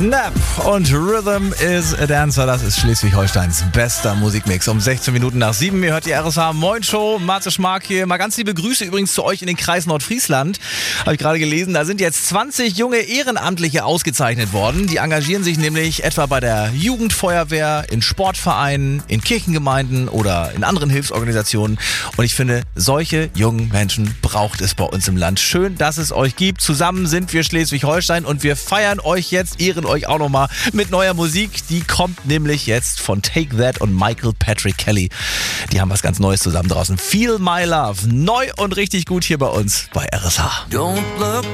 Snap und Rhythm is a Dancer, das ist Schleswig-Holsteins bester Musikmix. Um 16 Minuten nach 7, ihr hört die RSH Moin Show, Matze Schmark hier. Mal ganz liebe Grüße übrigens zu euch in den Kreis Nordfriesland. Habe ich gerade gelesen, da sind jetzt 20 junge Ehrenamtliche ausgezeichnet worden. Die engagieren sich nämlich etwa bei der Jugendfeuerwehr, in Sportvereinen, in Kirchengemeinden oder in anderen Hilfsorganisationen. Und ich finde, solche jungen Menschen braucht es bei uns im Land. Schön, dass es euch gibt. Zusammen sind wir Schleswig-Holstein und wir feiern euch jetzt, ehren euch auch nochmal mit neuer Musik. Die kommt nämlich jetzt von Take That und Michael Patrick Kelly. Die haben was ganz Neues zusammen draußen. Feel My Love. Neu und richtig gut hier bei uns bei RSH. Don't look